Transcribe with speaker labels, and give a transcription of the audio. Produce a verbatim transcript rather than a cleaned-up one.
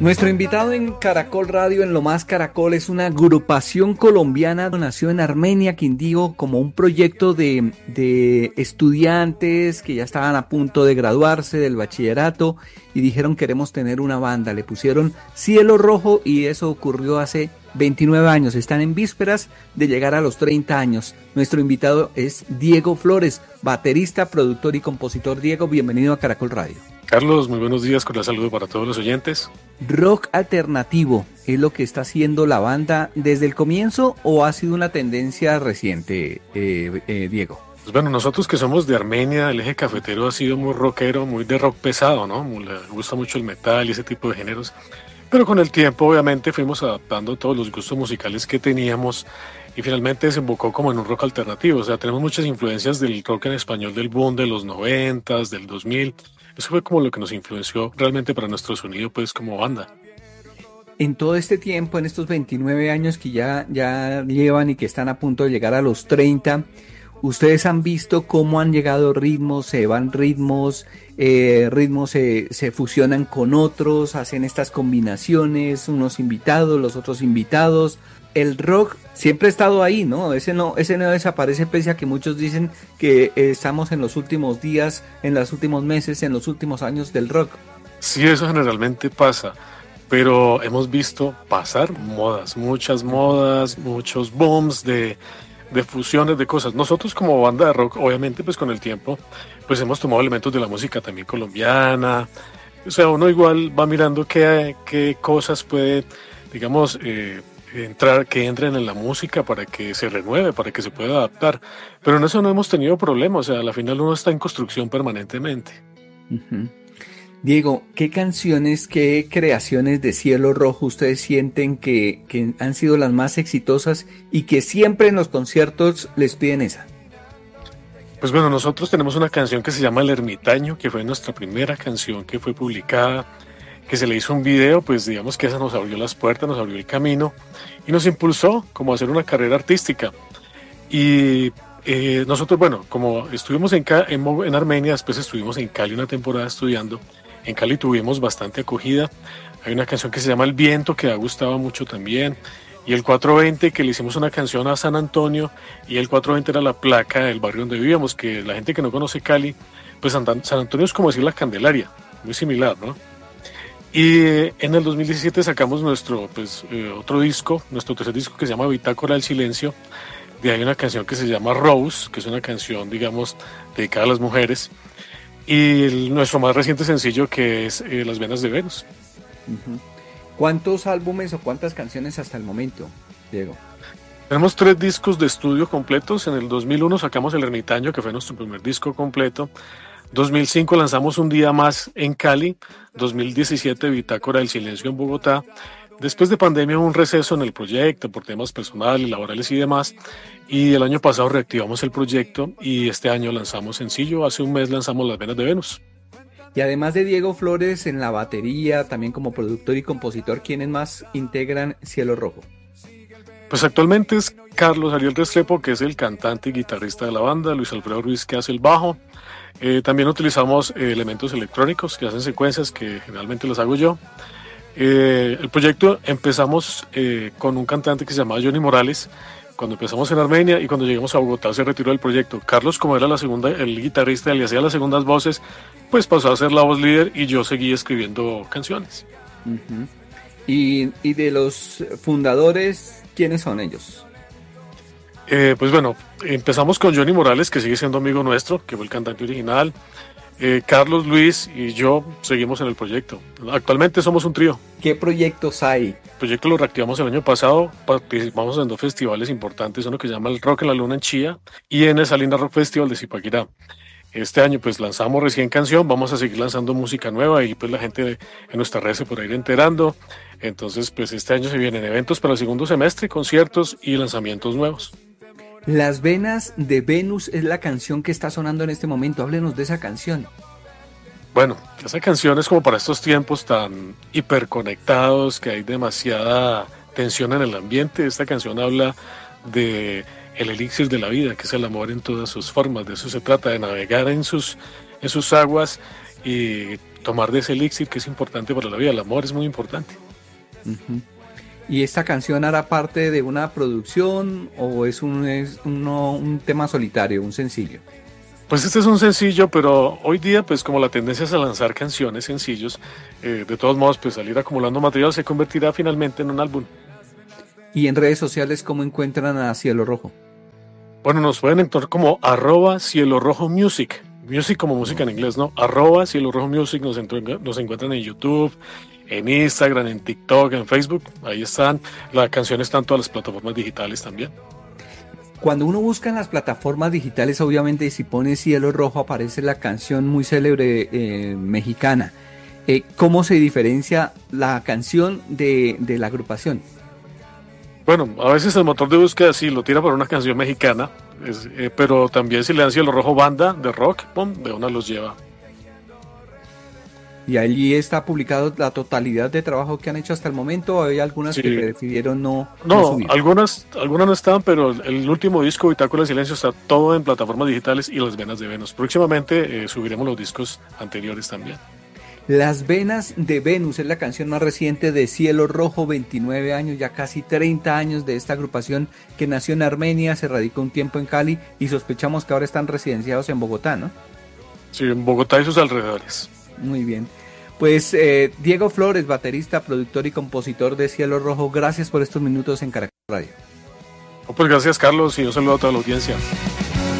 Speaker 1: Nuestro invitado en Caracol Radio, en Lo Más Caracol, es una agrupación colombiana. Nació en Armenia, Quindío, como un proyecto de, de estudiantes que ya estaban a punto de graduarse del bachillerato y dijeron queremos tener una banda. Le pusieron Cielo Rojo y eso ocurrió hace veintinueve años. Están en vísperas de llegar a los treinta años. Nuestro invitado es Diego Flores, baterista, productor y compositor. Diego, bienvenido a Caracol Radio.
Speaker 2: Carlos, muy buenos días, con el saludo para todos los oyentes.
Speaker 1: ¿Rock alternativo es lo que está haciendo la banda desde el comienzo o ha sido una tendencia reciente, eh, eh, Diego?
Speaker 2: Pues bueno, nosotros que somos de Armenia, el eje cafetero ha sido muy rockero, muy de rock pesado, ¿no? Le gusta mucho el metal y ese tipo de géneros. Pero con el tiempo, obviamente, fuimos adaptando todos los gustos musicales que teníamos y finalmente desembocó como en un rock alternativo. O sea, tenemos muchas influencias del rock en español del boom de los noventas, del dos mil. Eso fue como lo que nos influenció realmente para nuestro sonido, pues, como banda.
Speaker 1: En todo este tiempo, en estos veintinueve años que ya, ya llevan y que están a punto de llegar a los treinta, ¿ustedes han visto cómo han llegado ritmos, se van ritmos, eh, ritmos se, se fusionan con otros, hacen estas combinaciones, unos invitados, los otros invitados? El rock siempre ha estado ahí, ¿no? Ese no, ese no desaparece, pese a que muchos dicen que eh, estamos en los últimos días, en los últimos meses, en los últimos años del rock.
Speaker 2: Sí, eso generalmente pasa, pero hemos visto pasar modas, muchas modas, muchos booms de, de fusiones de cosas. Nosotros como banda de rock, obviamente, pues con el tiempo, pues hemos tomado elementos de la música también colombiana. O sea, uno igual va mirando qué, qué cosas puede, digamos, eh, entrar, que entren en la música para que se renueve, para que se pueda adaptar, pero en eso no hemos tenido problemas. O sea, al final uno está en construcción permanentemente.
Speaker 1: Uh-huh. Diego, ¿qué canciones, qué creaciones de Cielo Rojo ustedes sienten que, que han sido las más exitosas y que siempre en los conciertos les piden esa?
Speaker 2: Pues bueno, nosotros tenemos una canción que se llama El Ermitaño, que fue nuestra primera canción que fue publicada, que se le hizo un video, pues digamos que esa nos abrió las puertas, nos abrió el camino y nos impulsó como a hacer una carrera artística. Y eh, nosotros, bueno, como estuvimos en, en, en Armenia, después estuvimos en Cali una temporada estudiando. En Cali tuvimos bastante acogida. Hay una canción que se llama El Viento, que ha gustado mucho también. Y el cuatrocientos veinte, que le hicimos una canción a San Antonio, y el cuatrocientos veinte era la placa del barrio donde vivíamos, que la gente que no conoce Cali, pues San, San Antonio es como decir la Candelaria, muy similar, ¿no? Y en el dos mil diecisiete sacamos nuestro, pues, eh, otro disco, nuestro tercer disco, que se llama Bitácora del Silencio. De ahí hay una canción que se llama Rose, que es una canción, digamos, dedicada a las mujeres. Y el, nuestro más reciente sencillo, que es eh, Las Venas de Venus.
Speaker 1: Uh-huh. ¿Cuántos álbumes o cuántas canciones hasta el momento, Diego?
Speaker 2: Tenemos tres discos de estudio completos. En el dos mil uno sacamos El Ermitaño, que fue nuestro primer disco completo. dos mil cinco lanzamos Un Día Más en Cali. dos mil diecisiete Bitácora del Silencio en Bogotá. Después de pandemia hubo un receso en el proyecto por temas personales, laborales y demás. Y el año pasado reactivamos el proyecto y este año lanzamos sencillo. Hace un mes lanzamos Las Venas de Venus.
Speaker 1: Y además de Diego Flores en la batería, también como productor y compositor, ¿quiénes más integran Cielo Rojo?
Speaker 2: Pues actualmente es Carlos Ariel Restrepo, que es el cantante y guitarrista de la banda, Luis Alfredo Ruiz, que hace el bajo. Eh, también utilizamos eh, elementos electrónicos que hacen secuencias, que generalmente los hago yo. Eh, el proyecto empezamos eh, con un cantante que se llamaba Johnny Morales, cuando empezamos en Armenia, y cuando llegamos a Bogotá se retiró del proyecto. Carlos, como era la segunda, el guitarrista, le hacía las segundas voces, pues pasó a ser la voz líder y yo seguí escribiendo canciones.
Speaker 1: Uh-huh. y, y de los fundadores, ¿quiénes son ellos?
Speaker 2: Eh, pues bueno, empezamos con Johnny Morales, que sigue siendo amigo nuestro, que fue el cantante original. Eh, Carlos, Luis y yo seguimos en el proyecto. Actualmente somos un trío.
Speaker 1: ¿Qué proyectos hay?
Speaker 2: El proyecto lo reactivamos el año pasado, participamos en dos festivales importantes, uno que se llama el Rock en la Luna en Chía y en el Salina Rock Festival de Zipaquirá. Este año pues lanzamos recién canción, vamos a seguir lanzando música nueva y pues la gente en nuestras redes se podrá ir enterando. Entonces pues este año se vienen eventos para el segundo semestre, conciertos y lanzamientos nuevos.
Speaker 1: Las Venas de Venus es la canción que está sonando en este momento. Háblenos de esa canción.
Speaker 2: Bueno, esa canción es como para estos tiempos tan hiperconectados, que hay demasiada tensión en el ambiente. Esta canción habla de el elixir de la vida, que es el amor en todas sus formas. De eso se trata, de navegar en sus, en sus aguas y tomar de ese elixir que es importante para la vida. El amor es muy importante.
Speaker 1: Uh-huh. ¿Y esta canción hará parte de una producción o es un, es uno, un tema solitario, un sencillo?
Speaker 2: Pues este es un sencillo, pero hoy día, pues como la tendencia es a lanzar canciones sencillos, eh, de todos modos, pues salir acumulando material se convertirá finalmente en un álbum.
Speaker 1: ¿Y en redes sociales cómo encuentran a Cielo Rojo?
Speaker 2: Bueno, nos pueden encontrar como arroba Cielo Rojo Music. Music como música en inglés, ¿no? Arroba Cielo Rojo Music, nos, nos encuentran en YouTube, en Instagram, en TikTok, en Facebook. Ahí están. La canción está en todas las plataformas digitales también.
Speaker 1: Cuando uno busca en las plataformas digitales, obviamente, si pone Cielo Rojo, aparece la canción muy célebre eh, mexicana. Eh, ¿Cómo se diferencia la canción de, de la agrupación?
Speaker 2: Bueno, a veces el motor de búsqueda sí lo tira por una canción mexicana, es, eh, pero también si le dan Cielo Rojo banda de rock, pum, de una los lleva.
Speaker 1: ¿Y allí está publicado la totalidad de trabajo que han hecho hasta el momento? ¿O hay algunas sí. que prefirieron no,
Speaker 2: no,
Speaker 1: no subir?
Speaker 2: algunas, algunas no están, pero el último disco, Bitácora de Silencio, está todo en plataformas digitales y Las Venas de Venus. Próximamente eh, subiremos los discos anteriores también.
Speaker 1: Las Venas de Venus es la canción más reciente de Cielo Rojo, veintinueve años, ya casi treinta años de esta agrupación que nació en Armenia, se radicó un tiempo en Cali y sospechamos que ahora están residenciados en Bogotá, ¿no?
Speaker 2: Sí, en Bogotá y sus alrededores.
Speaker 1: Muy bien. Pues eh, Diego Flores, baterista, productor y compositor de Cielo Rojo, gracias por estos minutos en Caracol Radio.
Speaker 2: Oh, pues gracias, Carlos, y un saludo a toda la audiencia.